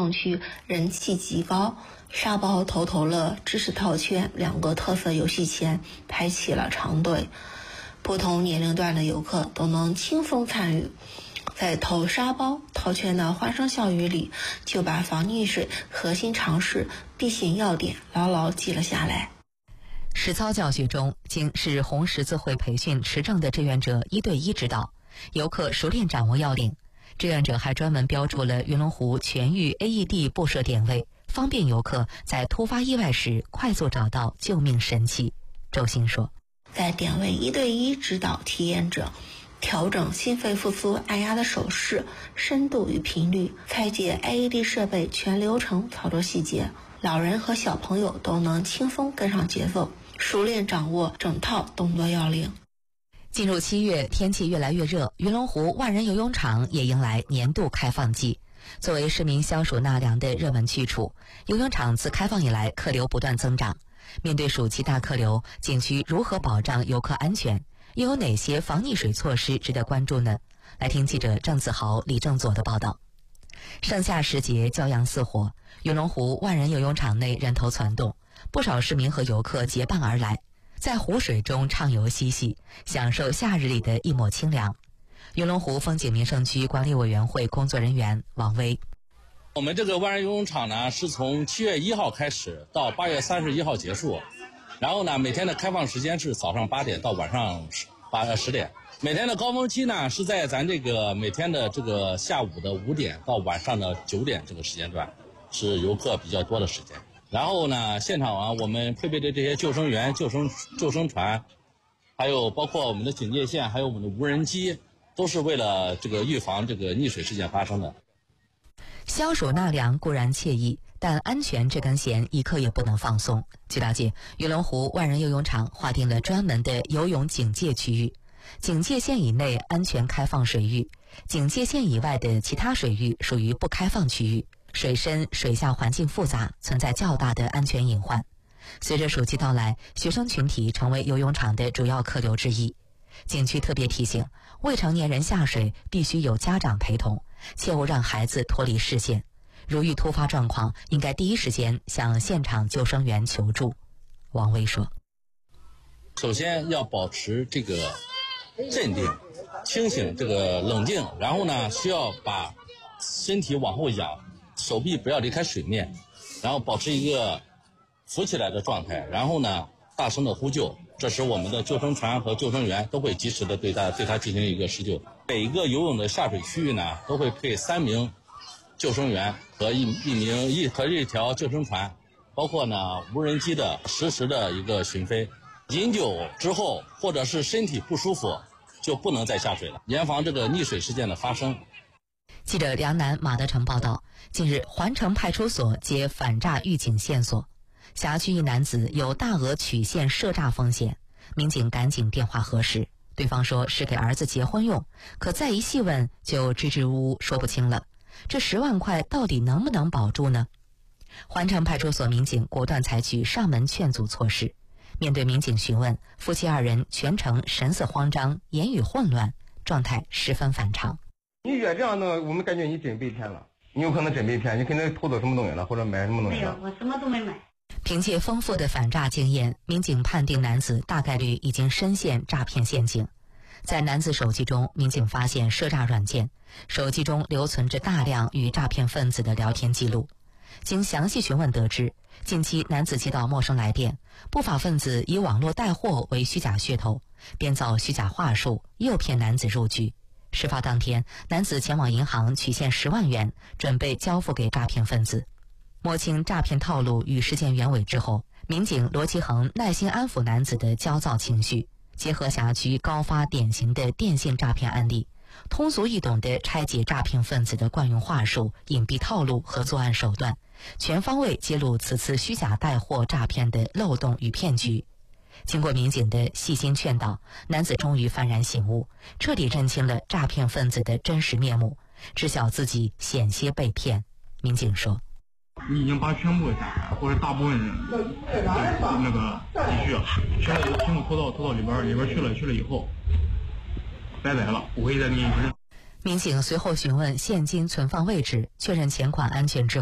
动区人气极高。沙包、头头乐、知识套圈2个特色游戏前排起了长队，不同年龄段的游客都能轻松参与。在投沙包、套圈的欢声笑语里，就把防溺水核心常识、必行要点牢牢记了下来。 实操教学中，经市红十字会培训持证的志愿者1对1指导，游客熟练掌握要领。志愿者还专门标注了云龙湖全域 AED 布设点位，方便游客在突发意外时快速找到救命神器。周鑫说， 在点位1对1指导体验者调整心肺复苏按压的手势、深度与频率，拆解 AED 设备全流程操作细节，老人和小朋友都能轻松跟上节奏，熟练掌握整套动作要领。 进入7月，天气越来越热，云龙湖万人游泳场也迎来年度开放季。作为市民消暑纳凉的热门去处，游泳场自开放以来客流不断增长。面对暑期大客流，景区如何保障游客安全？又有哪些防溺水措施值得关注呢？来听记者郑子豪、李正佐的报道。盛夏时节，骄阳似火，云龙湖万人游泳场内人头攒动，不少市民和游客结伴而来，在湖水中畅游嬉戏，享受夏日里的一抹清凉。云龙湖风景名胜区管理委员会工作人员王威， 我们这个万人游泳场呢，是从7月1号开始到8月31号结束，然后呢，每天的开放时间是早上8点到晚上10点。每天的高峰期呢，是在咱这个每天的这个下午的5点到晚上的9点这个时间段，是游客比较多的时间。然后呢，现场啊，我们配备的这些救生员、救生船，还有包括我们的警戒线，还有我们的无人机，都是为了这个预防这个溺水事件发生的。 消暑纳凉固然惬意，但安全这根弦一刻也不能放松。据了解，云龙湖万人游泳场划定了专门的游泳警戒区域，警戒线以内安全开放水域，警戒线以外的其他水域属于不开放区域，水深水下环境复杂，存在较大的安全隐患。随着暑期到来，学生群体成为游泳场的主要客流之一。景区特别提醒，未成年人下水必须有家长陪同，切勿让孩子脱离视线。如遇突发状况，应该第一时间向现场救生员求助。王威说， 首先要保持这个镇定、清醒，这个冷静，然后呢，需要把身体往后仰，手臂不要离开水面，然后保持一个浮起来的状态，然后呢，大声的呼救。这时我们的救生船和救生员都会及时的对他进行一个施救。每一个游泳的下水区域呢，都会配3名救生员和一条救生船，包括呢无人机的实时的一个巡飞。饮酒之后或者是身体不舒服，就不能再下水了，严防这个溺水事件的发生。 记者梁南、马德成报道，近日环城派出所接反诈预警线索，辖区一男子有大额取现涉诈风险，民警赶紧电话核实，对方说是给儿子结婚用，可再一细问就支支吾吾说不清了。这10万块到底能不能保住呢？环城派出所民警果断采取上门劝阻措施。面对民警询问，夫妻2人全程神色慌张，言语混乱，状态十分反常。 你越这样弄，我们感觉你真被骗了。你有可能真被骗，你可能偷走什么东西了，或者买什么东西了。 没有，我什么都没买。 凭借丰富的反诈经验，民警判定男子大概率已经深陷诈骗陷阱。在男子手机中，民警发现涉诈软件，手机中留存着大量与诈骗分子的聊天记录。经详细询问得知，近期男子接到陌生来电，不法分子以网络带货为虚假噱头，编造虚假话术，诱骗男子入局。事发当天，男子前往银行取现10万元，准备交付给诈骗分子。摸清诈骗套路与事件原委之后，民警罗其恒耐心安抚男子的焦躁情绪，结合辖区高发典型的电信诈骗案例，通俗易懂地拆解诈骗分子的惯用话术、隐蔽套路和作案手段，全方位揭露此次虚假带货诈骗的漏洞与骗局。经过民警的细心劝导，男子终于幡然醒悟，彻底认清了诈骗分子的真实面目，知晓自己险些被骗。民警说， 你已经把全部或者大部分人那个积蓄全都全部投到里边去了以后，拜拜了，不会再给你。 民警随后询问现金存放位置，确认钱款安全之后，